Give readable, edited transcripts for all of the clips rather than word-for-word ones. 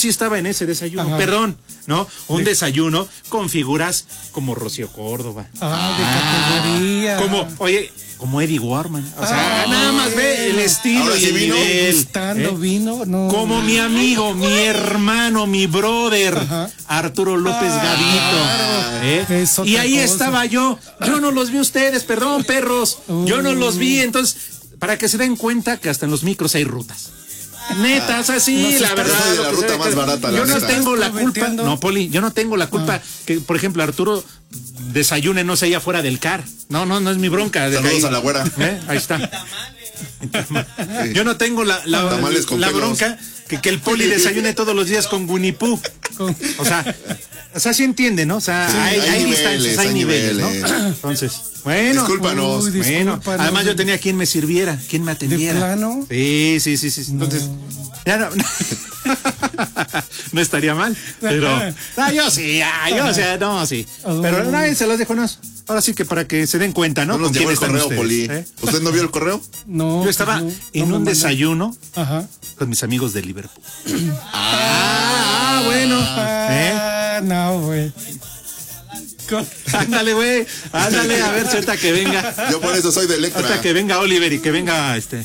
sí estaba en ese desayuno, Ajá. perdón, ¿no? Un desayuno con figuras como Rocío Córdoba. De categoría. Como Eddie Warman. O sea, nada más ve el estilo Ahora y sí el vino nivel. Gustando vino, no. Como mi amigo, mi hermano, mi brother, Ajá. Arturo López Gavito. Es otra Y ahí cosa. estaba yo. Yo no los vi ustedes, perdón, perros. Yo no los vi. Entonces, para que se den cuenta que hasta en los micros hay rutas. Neta, o sea, sí, la verdad. Yo soy de la lo que ruta sea, más barata, la yo no neta. tengo la Estoy culpa. metiendo. No, Poli, yo no tengo la culpa que, por ejemplo, Arturo desayune, no sé, allá fuera del CAR. No es mi bronca. Saludos a la güera. Ahí está. Yo no tengo la Tamales con pelos. bronca que el Poli desayune todos los días con Winnie Pooh. O sea, sí entiende, ¿no? O sea, Sí, hay hay distancias, niveles, hay hay niveles, ¿no? niveles. Entonces, bueno. Discúlpanos. Uy, Bueno, discúlpanos. además yo tenía quien me sirviera, quien me atendiera. ¿De plano? Sí. Entonces, ya no. No estaría mal, pero yo sí. Pero nadie se las dejo, no. Ahora sí que para que se den cuenta, ¿no? No nos ¿Con llegó quién el están correo, ustedes? Poli. ¿Usted no vio el correo? No. Yo estaba no, en no me un mandan. desayuno Ajá. con mis amigos de Liverpool. Bueno. No, güey. Ándale, güey. Ándale, a ver, suelta que venga. Yo por eso soy de Electra. Hasta que venga Oliver y que venga sí,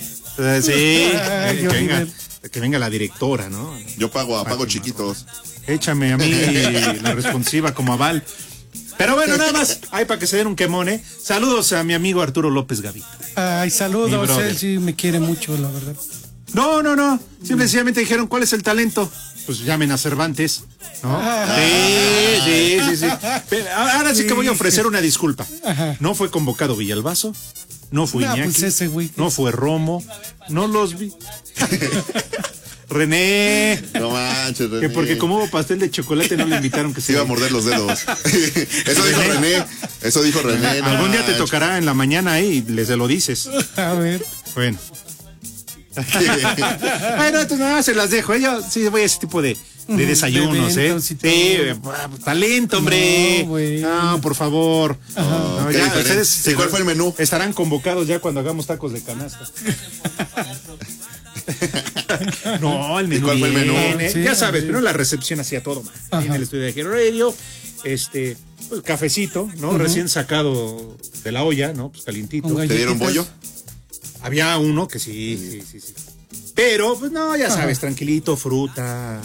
que venga la directora, ¿no? Yo pago chiquitos. Échame a mí la responsiva como aval. Pero bueno, nada más, ay, para que se den un quemón, ¿eh? Saludos a mi amigo Arturo López Gavito. Ay, Mi saludos. brother. Él sí me quiere mucho, la verdad. No. Simplemente dijeron, ¿cuál es el talento? Pues llamen a Cervantes, ¿no? Sí. Pero ahora sí que voy a ofrecer una disculpa. Ajá. No fue convocado Villalbazo, no fue Iñaki, Pues ese güey. no fue Romo, no los vi. René, No manches, René. que porque como hubo pastel de chocolate no le invitaron que Se se iba a morder los dedos. Eso dijo René. no Algún día te manches. tocará en la mañana ahí y se lo dices. A ver. Bueno. Bueno, entonces nada más se las dejo. Yo sí voy a ese tipo de desayunos, de ¿eh? eventos y Sí, talento, hombre. No, güey. No, por favor. No, qué ya, diferente. ustedes ¿Y cuál fue el menú? Estarán convocados ya cuando hagamos tacos de canasta. No, el menú. ¿Y cuál fue el menú? viene. Sí, Ya sabes, sí. pero la recepción hacía todo mal. Ajá. En el estudio de Hero Radio, pues, cafecito, ¿no? Recién sacado de la olla, ¿no? Pues calientito. Con ¿Te dieron bollo? Había uno que sí. Pero, pues no, ya sabes, tranquilito, fruta,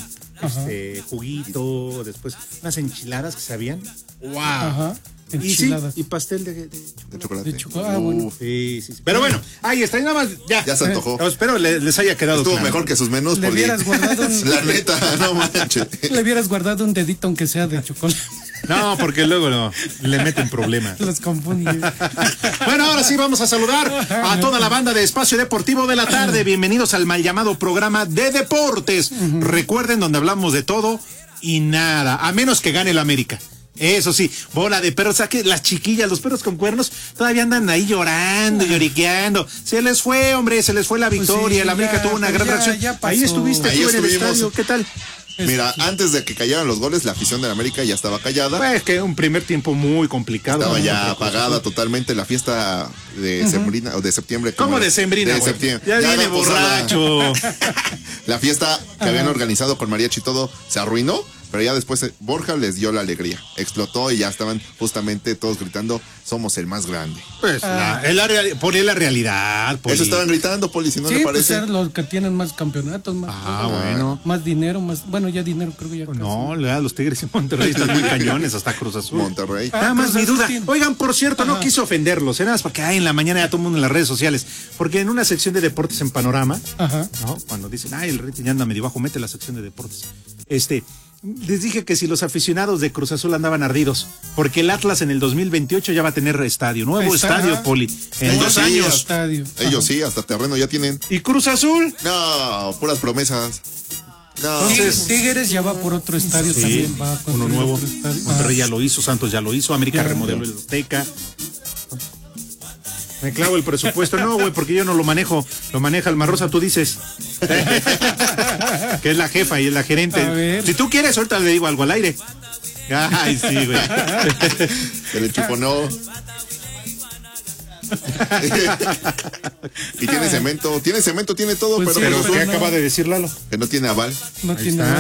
juguito, después unas enchiladas que sabían. ¡Wow! Ajá. Y sí, Enchiladas. y pastel de De chocolate. De chocolate. Bueno. Sí. Pero bueno, ahí está, y nada más, ya. Ya se antojó. Espero les haya quedado Estuvo claro. mejor que sus menús, Le Poli. hubieras guardado un- La neta, no manches. Le hubieras guardado un dedito aunque sea de chocolate. No, porque luego le meten problemas. Los confunde. Bueno, ahora sí vamos a saludar a toda la banda de Espacio Deportivo de la Tarde. Bienvenidos al mal llamado programa de deportes. Recuerden, donde hablamos de todo y nada, a menos que gane el América. Eso sí, bola de perros, o sea que las chiquillas, los perros con cuernos, todavía andan ahí llorando, lloriqueando. Se les fue, hombre, se les fue la victoria. sí, el América ya, tuvo una gran ya, reacción. ya pasó. Ahí estuviste Ahí tú en el estuvimos. estadio, ¿qué tal? Mira, antes de que cayeran los goles, la afición del América ya estaba callada. Pues que un primer tiempo muy complicado. Estaba ¿no? ya Contra Cruz apagada Azul. totalmente la fiesta de sembrina o de septiembre. ¿Cómo de sembrina, De güey? septiembre. Ya viene la posada. borracho. La fiesta que habían organizado con mariachi y todo se arruinó, pero ya después Borja les dio la alegría. Explotó y ya estaban justamente todos gritando, somos el más grande. Pues por la realidad. Poli. Eso estaban gritando, Poli, si no Sí, le pues parece. ser los que tienen más campeonatos, más, Bueno. más dinero, más. Bueno, ya dinero creo que ya. No, los Tigres de Monterrey están muy cañones, hasta Cruz Azul. Monterrey. Nada más Cruz mi Azul duda. tiene. Oigan, por cierto, no quise ofenderlos, nada más porque en la mañana ya todo el mundo en las redes sociales. Porque en una sección de deportes en Panorama, Ajá. ¿no? Cuando dicen, el rating ya anda medio bajo, mete la sección de deportes. Les dije que si los aficionados de Cruz Azul andaban ardidos, porque el Atlas en el 2028 ya va a tener estadio, nuevo estadio, ajá. Poli, en Ellos 2 sí, años. Estadio. Ellos sí, hasta terreno ya tienen. ¿Y Cruz Azul? No, puras promesas. No. Entonces- Tigres ya va por otro estadio Sí, también. Va a uno construir nuevo. otro estadio. Monterrey ya lo hizo, Santos ya lo hizo, América Ya. remodeló el Azteca. Me clavo el presupuesto. No, güey, porque yo no lo manejo. Lo maneja Alma Rosa, tú dices. Que es la jefa y es la gerente. A ver. Si tú quieres, ahorita le digo algo al aire. Ay, sí, güey. Se le chuponó. Y tiene cemento, tiene todo, Pues pero, sí, Pero Cruz ¿qué Azul acaba de decir Lalo? que no tiene aval. No Ahí tiene está.